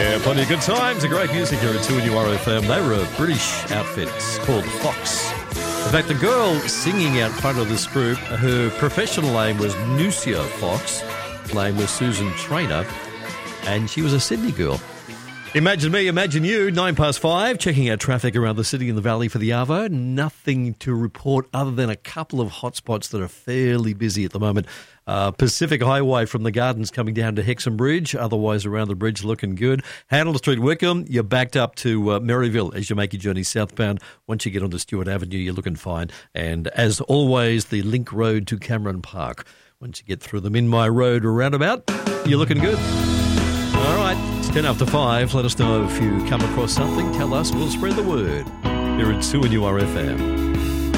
Yeah, plenty of good times and great music here at 2NURFM. They were a British outfit called Fox. In fact, the girl singing out front of this group, her professional name was Nusia Fox. Her name was Susan Trainer, and she was a Sydney girl. Imagine me, imagine you, 5:09, checking out traffic around the city and the valley for the Arvo. Nothing to report other than a couple of hotspots that are fairly busy at the moment. Pacific Highway from the Gardens coming down to Hexham Bridge, otherwise around the bridge looking good. Handel Street, Wickham, you're backed up to Maryville as you make your journey southbound. Once you get onto Stewart Avenue, you're looking fine. And as always, the link road to Cameron Park. Once you get through the Minmai Road roundabout, you're looking good. All right, it's 5:10. Let us know if you come across something. Tell us, we'll spread the word. Here at 2NURFM.